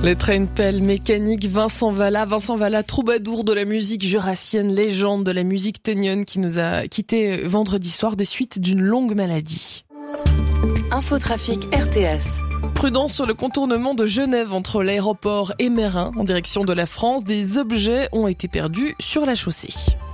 Les trains pelles mécaniques, Vincent Vallat, troubadour de la musique jurassienne, légende de la musique teignonne qui nous a quittés vendredi soir des suites d'une longue maladie. Infotrafic RTS. Prudence sur le contournement de Genève entre l'aéroport et Meyrin en direction de la France. Des objets ont été perdus sur la chaussée.